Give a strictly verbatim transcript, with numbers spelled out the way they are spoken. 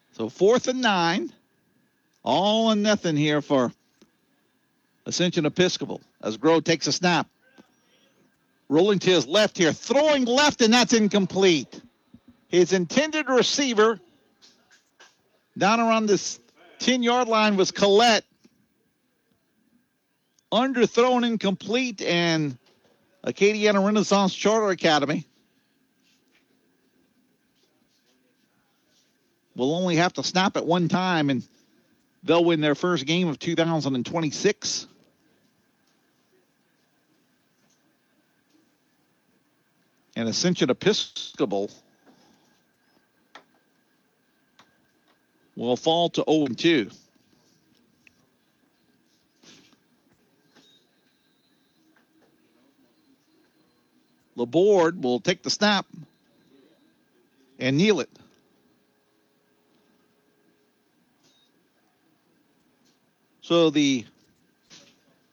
So fourth and nine. All and nothing here for Ascension Episcopal as Groh takes a snap. Rolling to his left here, throwing left, and that's incomplete. His intended receiver down around this ten-yard line was Collette. Underthrown, incomplete, and Acadiana Renaissance Charter Academy will only have to snap it one time, and they'll win their first game of two thousand twenty-six. And Ascension Episcopal will fall to oh and two. Laborde will take the snap and kneel it. So the